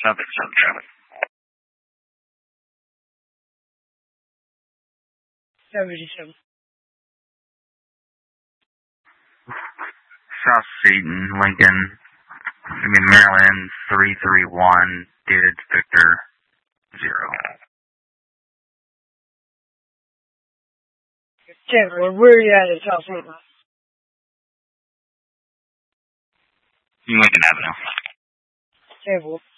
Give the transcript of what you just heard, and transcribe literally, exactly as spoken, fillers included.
Southern Southern traffic. seventy-seven. South Street in Lincoln, I mean Maryland, three three one, dated Victor zero. Tampa, where are you at in South Florida? Lincoln Avenue. Tampa.